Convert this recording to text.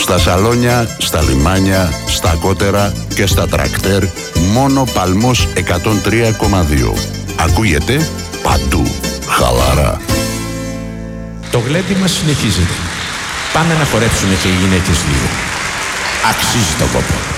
Στα σαλόνια, στα λιμάνια, στα κότερα και στα τρακτέρ, μόνο Παλμός 103,2. Ακούγεται παντού. Χαλαρά. Το γλέντι συνεχίζεται. Πάνε να χορέψουν και οι γυναίκες λίγο. Αξίζει τον κόπο.